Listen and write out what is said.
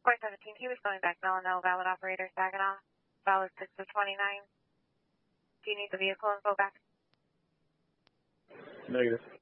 Point 17, he was going back Melanel, valid operator, Saginaw, valid 6 of 29. Do you need the vehicle info back? Negative.